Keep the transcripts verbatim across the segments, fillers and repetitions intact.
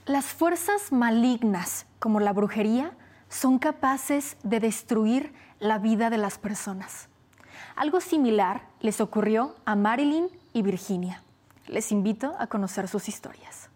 Las fuerzas malignas, como la brujería, son capaces de destruir la vida de las personas. Algo similar les ocurrió a Marilyn y Virginia. Les invito a conocer sus historias.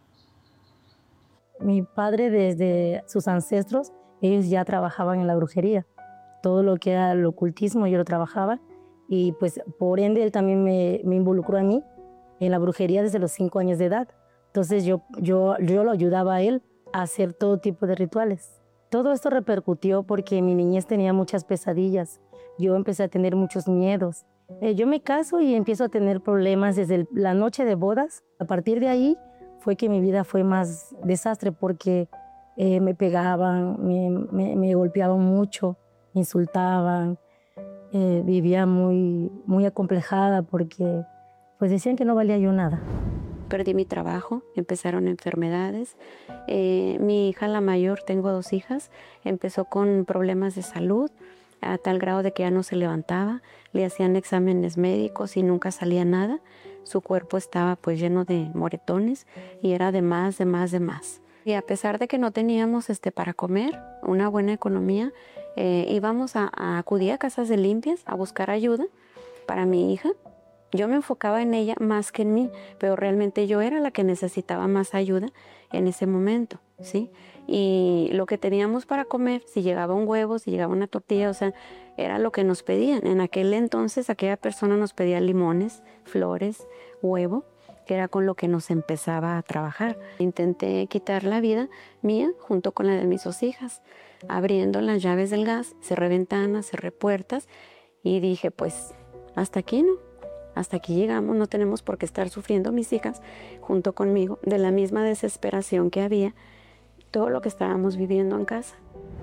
Mi padre, desde sus ancestros, ellos ya trabajaban en la brujería. Todo lo que era el ocultismo yo lo trabajaba y pues por ende él también me, me involucró a mí en la brujería desde los cinco años de edad. Entonces yo, yo, yo lo ayudaba a él a hacer todo tipo de rituales. Todo esto repercutió porque en mi niñez tenía muchas pesadillas. Yo empecé a tener muchos miedos. Eh, yo me caso y empiezo a tener problemas desde el, la noche de bodas. A partir de ahí fue que mi vida fue más desastre porque eh, me pegaban, me, me, me golpeaban mucho, me insultaban. Eh, vivía muy, muy acomplejada porque pues decían que no valía yo nada. Perdí mi trabajo, empezaron enfermedades. Eh, mi hija, la mayor, tengo dos hijas, empezó con problemas de salud a tal grado de que ya no se levantaba. Le hacían exámenes médicos y nunca salía nada. Su cuerpo estaba pues lleno de moretones y era de más, de más, de más. Y a pesar de que no teníamos este, para comer, una buena economía, eh, íbamos a, a acudir a casas de limpias a buscar ayuda para mi hija. Yo me enfocaba en ella más que en mí, pero realmente yo era la que necesitaba más ayuda en ese momento, ¿sí? Y lo que teníamos para comer, si llegaba un huevo, si llegaba una tortilla, o sea, era lo que nos pedían. En aquel entonces, aquella persona nos pedía limones, flores, huevo, que era con lo que nos empezaba a trabajar. Intenté quitar la vida mía junto con la de mis dos hijas, abriendo las llaves del gas, cerré ventanas, cerré puertas y dije, pues, hasta aquí, ¿no? Hasta aquí llegamos, no tenemos por qué estar sufriendo mis hijas junto conmigo de la misma desesperación que había, todo lo que estábamos viviendo en casa.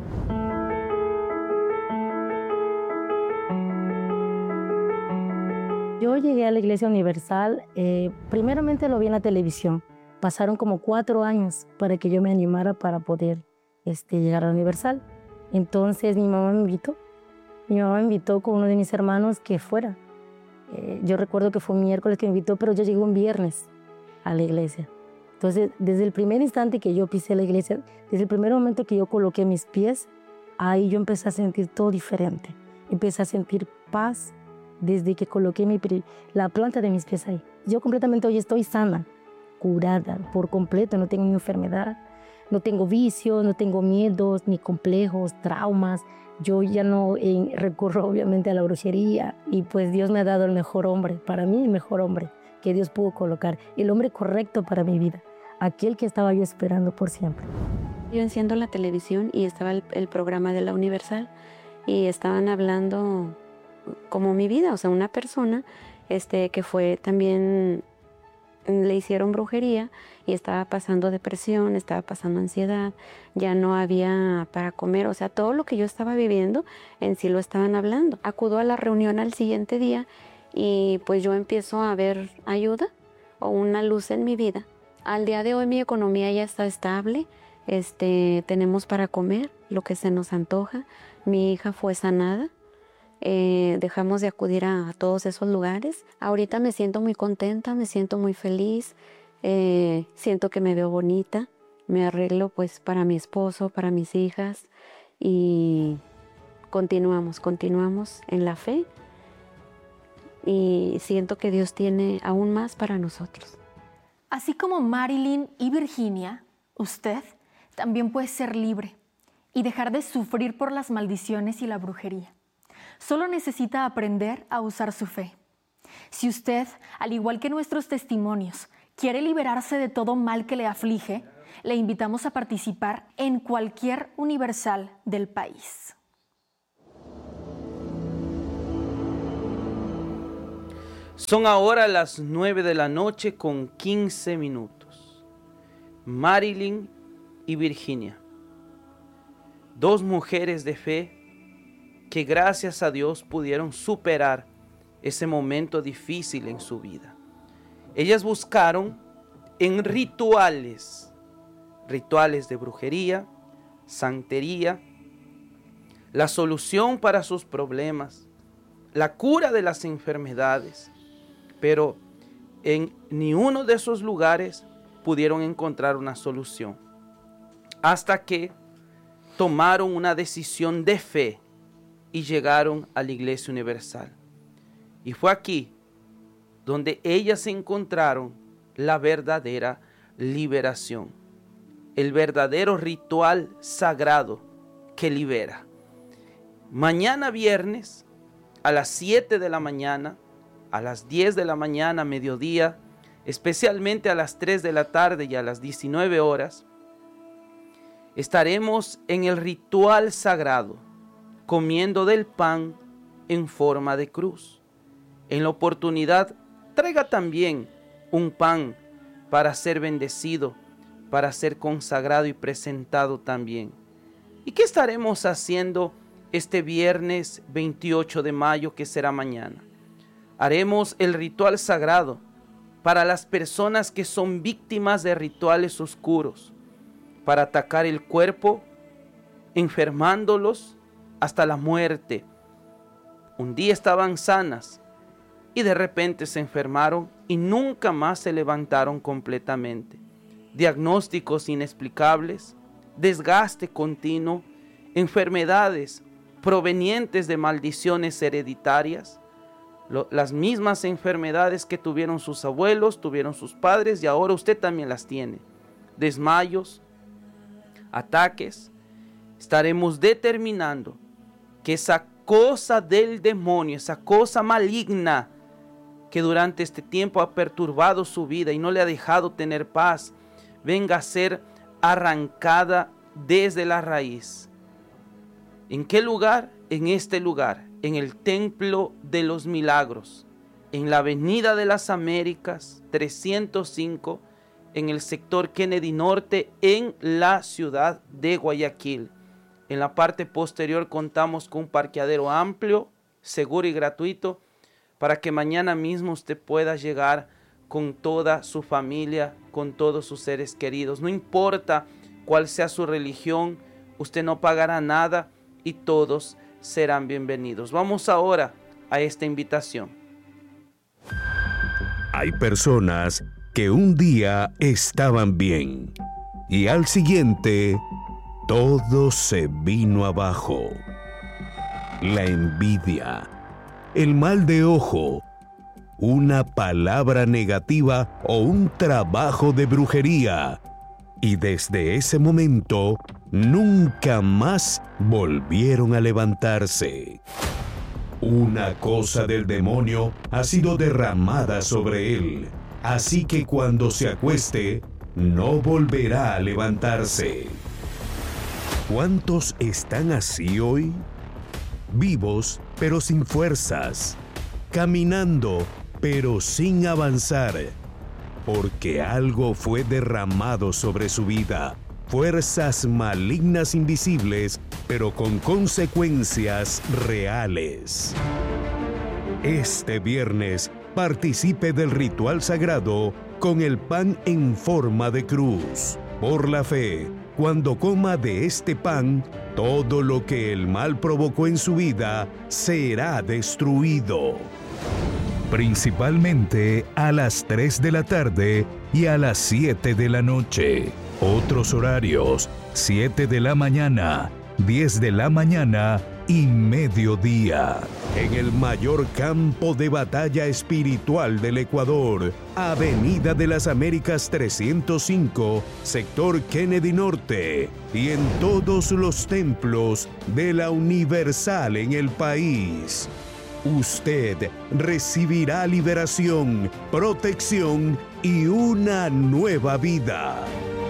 Yo llegué a la Iglesia Universal, eh, primeramente lo vi en la televisión. Pasaron como cuatro años para que yo me animara para poder este, llegar a la Universal. Entonces mi mamá me invitó, mi mamá me invitó con uno de mis hermanos que fuera. Eh, yo recuerdo que fue un miércoles que me invitó, pero yo llegué un viernes a la iglesia. Entonces, desde el primer instante que yo pisé la iglesia, desde el primer momento que yo coloqué mis pies, ahí yo empecé a sentir todo diferente. Empecé a sentir paz desde que coloqué mi, la planta de mis pies ahí. Yo completamente hoy estoy sana, curada por completo, no tengo ni enfermedad, no tengo vicios, no tengo miedos, ni complejos, traumas. Yo ya no eh, recurro obviamente a la brujería y pues Dios me ha dado el mejor hombre, para mí el mejor hombre que Dios pudo colocar, el hombre correcto para mi vida, aquel que estaba yo esperando por siempre. Yo enciendo la televisión y estaba el, el programa de la Universal y estaban hablando como mi vida, o sea, una persona este, que fue también, le hicieron brujería y estaba pasando depresión, estaba pasando ansiedad, ya no había para comer, o sea, todo lo que yo estaba viviendo en sí lo estaban hablando. Acudo a la reunión al siguiente día y pues yo empiezo a ver ayuda o una luz en mi vida. Al día de hoy mi economía ya está estable, este, tenemos para comer lo que se nos antoja, mi hija fue sanada. Eh, dejamos de acudir a, a todos esos lugares. Ahorita me siento muy contenta, me siento muy feliz, eh, siento que me veo bonita, me arreglo pues para mi esposo, para mis hijas y continuamos, continuamos en la fe y siento que Dios tiene aún más para nosotros. Así como Marilyn y Virginia, usted también puede ser libre y dejar de sufrir por las maldiciones y la brujería. Solo necesita aprender a usar su fe. Si usted, al igual que nuestros testimonios, quiere liberarse de todo mal que le aflige, le invitamos a participar en cualquier Universal del país. Son ahora las nueve de la noche con quince minutos. Marilyn y Virginia, dos mujeres de fe que gracias a Dios pudieron superar ese momento difícil en su vida. Ellas buscaron en rituales, rituales de brujería, santería, la solución para sus problemas, la cura de las enfermedades, pero en ni uno de esos lugares pudieron encontrar una solución. Hasta que tomaron una decisión de fe y llegaron a la Iglesia Universal. Y fue aquí donde ellas encontraron la verdadera liberación, el verdadero ritual sagrado que libera. Mañana viernes a las siete de la mañana, a las diez de la mañana, mediodía, especialmente a las tres de la tarde y a las diecinueve horas, estaremos en el ritual sagrado, comiendo del pan en forma de cruz. En la oportunidad, traiga también un pan para ser bendecido, para ser consagrado y presentado también. ¿Y qué estaremos haciendo este viernes veintiocho de mayo, que será mañana? Haremos el ritual sagrado para las personas que son víctimas de rituales oscuros, para atacar el cuerpo, enfermándolos hasta la muerte. Un día estaban sanas y de repente se enfermaron y nunca más se levantaron completamente. Diagnósticos inexplicables, desgaste continuo, enfermedades provenientes de maldiciones hereditarias, lo, las mismas enfermedades que tuvieron sus abuelos, tuvieron sus padres y ahora usted también las tiene. Desmayos, ataques. Estaremos determinando que esa cosa del demonio, esa cosa maligna que durante este tiempo ha perturbado su vida y no le ha dejado tener paz, venga a ser arrancada desde la raíz. ¿En qué lugar? En este lugar, en el Templo de los Milagros, en la Avenida de las Américas trescientos cinco, en el sector Kennedy Norte, en la ciudad de Guayaquil. En la parte posterior contamos con un parqueadero amplio, seguro y gratuito, para que mañana mismo usted pueda llegar con toda su familia, con todos sus seres queridos. No importa cuál sea su religión, usted no pagará nada y todos serán bienvenidos. Vamos ahora a esta invitación. Hay personas que un día estaban bien y al siguiente todo se vino abajo. La envidia, el mal de ojo, una palabra negativa o un trabajo de brujería. Y desde ese momento nunca más volvieron a levantarse. Una cosa del demonio ha sido derramada sobre él, así que cuando se acueste, no volverá a levantarse. ¿Cuántos están así hoy? Vivos, pero sin fuerzas. Caminando, pero sin avanzar. Porque algo fue derramado sobre su vida. Fuerzas malignas invisibles, pero con consecuencias reales. Este viernes, participe del ritual sagrado con el pan en forma de cruz. Por la fe, cuando coma de este pan, todo lo que el mal provocó en su vida será destruido. Principalmente a las tres de la tarde y a las siete de la noche. Otros horarios: siete de la mañana, diez de la mañana y mediodía. En el mayor campo de batalla espiritual del Ecuador, Avenida de las Américas trescientos cinco, sector Kennedy Norte, y en todos los templos de la Universal en el país. Usted recibirá liberación, protección y una nueva vida.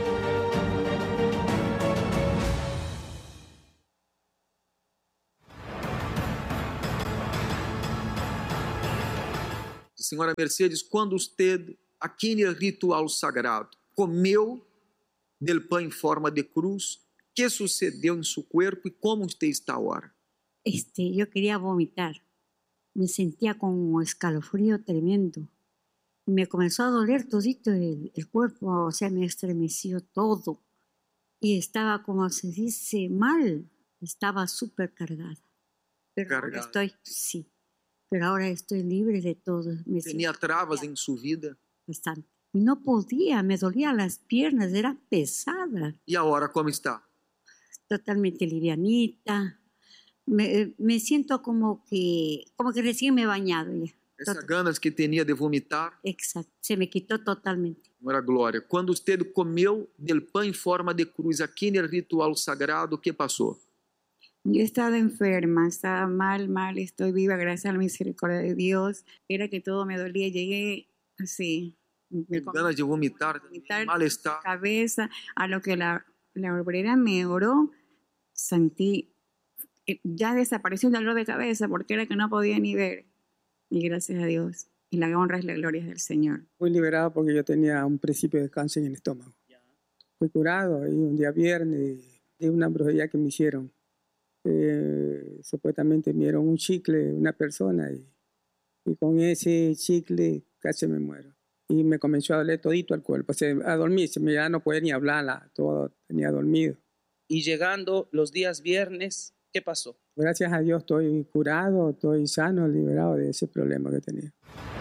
Senhora Mercedes, quando usted, aqui no ritual sagrado, comeu del pão em forma de cruz, ¿qué sucedeu em seu corpo e como usted está agora? Este, yo quería vomitar. Me sentía con un escalofrío tremendo. Me comenzó a doler todito el, el cuerpo, o sea, me estremeció todo. Y estaba, como se dice, mal. Estaba súper cargada. Pero Cargada. ahora estoy, sí. Pero ahora estoy libre de todo. Me Tenía siento travas em sua vida? bastante. Y no podía, me dolían las piernas, era pesada, E agora como está? totalmente livianita. Me, me siento como que, como que recién me he bañado ya. Essas Tot- ganas que tinha de vomitar, Exacto, se me quitó totalmente. não era glória. Quando usted comeu del pão em forma de cruz aqui no ritual sagrado, o que passou? Yo he estado enferma, estaba mal, mal, estoy viva gracias a la misericordia de Dios. Era que todo me dolía, llegué así, me Com ganas de vomitar, vomitar, mal-estar. cabeza, a lo que la, la obrera me oró, sentí, eh, ya desapareció el dolor de cabeza porque era que no podía ni ver. Y gracias a Dios, y la honra y la gloria es del Señor. Fui liberado porque yo tenía un principio de cáncer en el estómago. Fui curado y un día viernes de una brujería que me hicieron. Eh, supuestamente me dieron un chicle una persona y, y con ese chicle casi me muero. Y me comenzó a doler todito el cuerpo, o sea, a dormir, se me ya no podía ni hablar, todo tenía dormido. Y llegando los días viernes, ¿qué pasó? Gracias a Dios estoy curado, estoy sano, liberado de ese problema que tenía.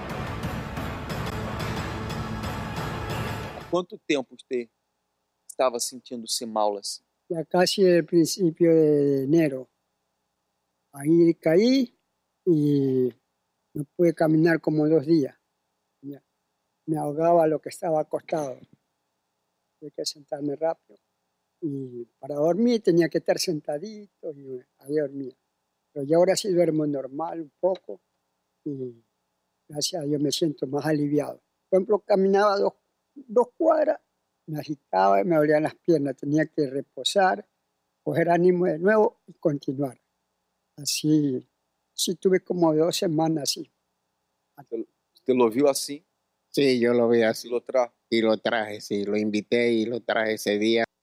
Há quanto tempo usted estava sentindo-se mal assim? Ya casi el principio de enero. Ahí caí y no pude caminar como dos días. Ya. Me ahogaba lo que estaba acostado. Tuve que sentarme rápido. Y para dormir tenía que estar sentadito y bueno, ahí dormía. Pero ya ahora sí duermo normal un poco y gracias a Dios me siento más aliviado. Por ejemplo, caminaba dos, dos cuadras, me agitaba y me dolían las piernas. Tenía que reposar, coger ánimo de nuevo y continuar. Así, sí tuve como dos semanas así. Usted lo viu assim? Sí, yo lo vi E así lo trajo? y lo traje, sí, lo invité y lo traje ese día.